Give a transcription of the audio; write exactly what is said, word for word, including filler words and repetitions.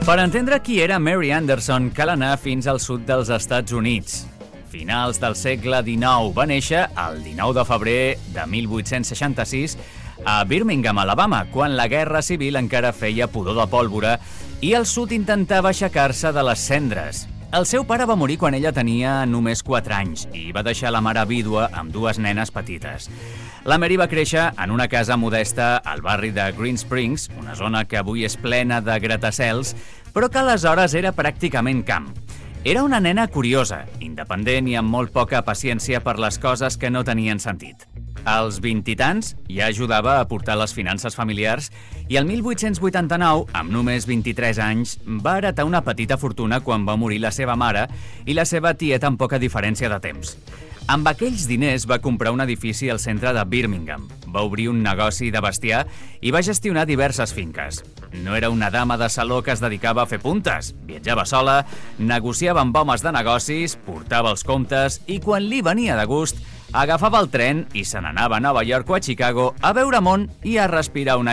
Per entendre qui era Mary Anderson, cal anar fins al sud dels Estats Units. Finals del segle dinou, va néixer el dinou de febrer de mil vuit-cents seixanta-sis a Birmingham, Alabama, quan la guerra civil encara feia pudor de pólvora i el sud intentava aixecar-se de les cendres. El seu pare va morir quan ella tenia només quatre anys i va deixar la mare vídua amb dues nenes petites. La Mary va créixer en una casa modesta al barri de Green Springs, una zona que avui és plena de gratacels, però que aleshores era pràcticament camp. Era una nena curiosa, independent i amb molt poca paciència per les coses que no tenien sentit. Als vint i tants ja ajudava a portar les finances familiars i el mil vuit-cents vuitanta-nou, amb només vint-i-tres anys, va heretar una petita fortuna quan va morir la seva mare i la seva tieta amb poca diferència de temps. Amb aquells diners va comprar un edifici al centre de Birmingham, va obrir un negoci de bestiar i va gestionar diverses finques. No era una dama de saló que es dedicava a fer puntes, viatjava sola, negociava amb homes de negocis, portava els comptes i quan li venia de gust agafava el tren i se n'anava a Nova York o a Chicago a veure món i a respirar un